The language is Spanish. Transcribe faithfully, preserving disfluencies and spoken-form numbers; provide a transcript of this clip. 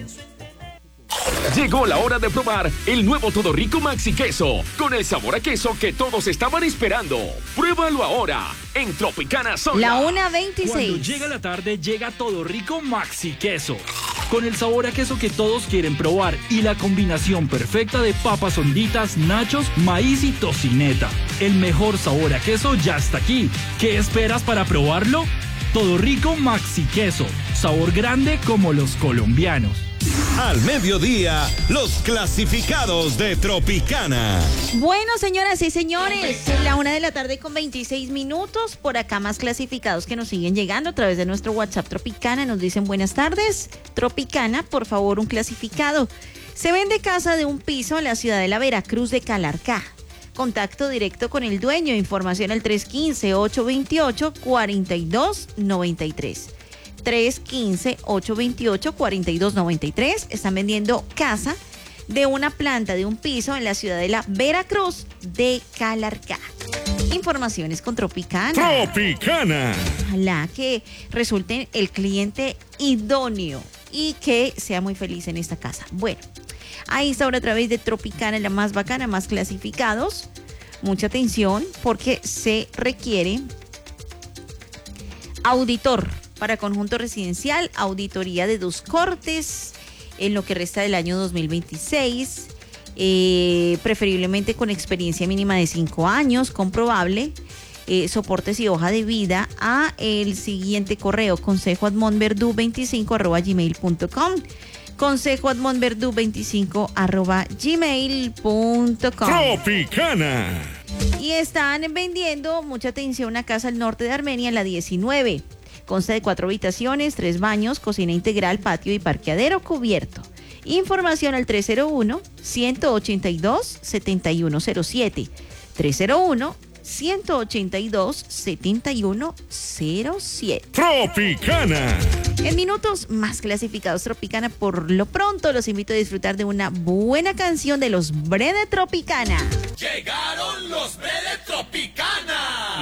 Llegó la hora de probar el nuevo Todo Rico Maxi Queso, con el sabor a queso que todos estaban esperando. Pruébalo ahora, en Tropicana Soda. La una veintiséis. Cuando llega la tarde, llega Todo Rico Maxi Queso, con el sabor a queso que todos quieren probar y la combinación perfecta de papas honditas, nachos, maíz y tocineta. El mejor sabor a queso ya está aquí. ¿Qué esperas para probarlo? Todo Rico Maxi Queso, sabor grande como los colombianos. Al mediodía, los clasificados de Tropicana. Bueno, señoras y señores, la una de la tarde con veintiséis minutos. Por acá más clasificados que nos siguen llegando a través de nuestro WhatsApp Tropicana. Nos dicen buenas tardes. Tropicana, por favor, un clasificado. Se vende casa de un piso en la ciudad de la Veracruz de Calarcá. Contacto directo con el dueño. Información al tres uno cinco, ocho dos ocho, cuatro dos nueve tres. tres uno cinco, ocho dos ocho, cuatro dos nueve tres. Están vendiendo casa de una planta de un piso en la ciudad de la Veracruz de Calarcá. Informaciones con Tropicana. Tropicana. Ojalá que resulte el cliente idóneo y que sea muy feliz en esta casa. Bueno, ahí está ahora a través de Tropicana, la más bacana, más clasificados. Mucha atención porque se requiere auditor para conjunto residencial, auditoría de dos cortes en lo que resta del año dos mil veintiséis, eh, preferiblemente con experiencia mínima de cinco años, comprobable, eh, soportes y hoja de vida a el siguiente correo, consejoadmonverdú veinticinco arroba gmail punto com, consejoadmonverdú veinticinco arroba gmail punto com. Tropicana. Y están vendiendo, mucha atención, una casa al norte de Armenia, en la diecinueve. Consta de cuatro habitaciones, tres baños, cocina integral, patio y parqueadero cubierto. Información al tres cero uno, uno ocho dos, siete uno cero siete. tres cero uno, uno ocho dos, siete uno cero siete. Tropicana. En minutos más clasificados Tropicana. Por lo pronto los invito a disfrutar de una buena canción de los Bre de Tropicana. Llegaron los Bre de Tropicana.